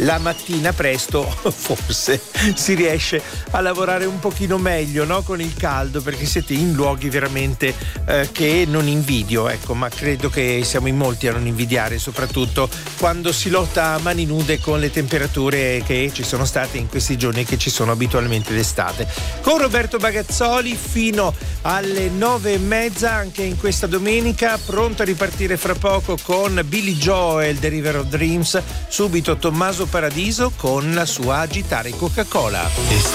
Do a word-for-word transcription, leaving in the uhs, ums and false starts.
la mattina presto forse si riesce a lavorare un pochino meglio, no? Con il caldo, perché siete in luoghi veramente eh, che non invidio, ecco, ma credo che siamo in molti a non invidiare, soprattutto quando si lotta a mani nude con le temperature che ci sono state in questi giorni e che ci sono abitualmente d'estate. Con Roberto Bagazzoli fino alle nove e mezza anche in questa domenica, pronto a ripartire fra poco con Billy Joel, The River of Dreams, subito Tommaso Paradiso con la sua Agitare Coca-Cola.